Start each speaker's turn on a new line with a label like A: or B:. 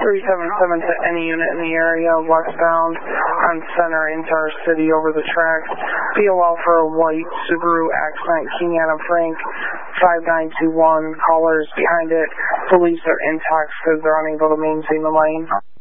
A: 377 to any unit in the area, westbound on Center into our city over the tracks. BOL for a white Subaru Accent King Adam Frank 5921. Callers behind it believes they're intoxicated. They're unable to maintain the lane.